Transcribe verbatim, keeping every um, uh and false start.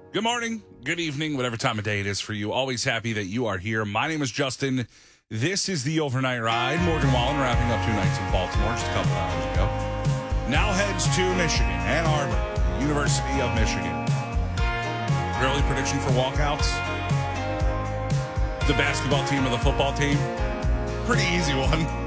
Good morning, good evening, whatever time of day it is for you. Always happy that you are here. My name is Justin. This is the Overnight Ride. Morgan Wallen wrapping up two nights in Baltimore just a couple hours ago. Now heads to Michigan, Ann Arbor, University of Michigan. Early prediction for walkouts. The basketball team or the football team? Pretty easy one.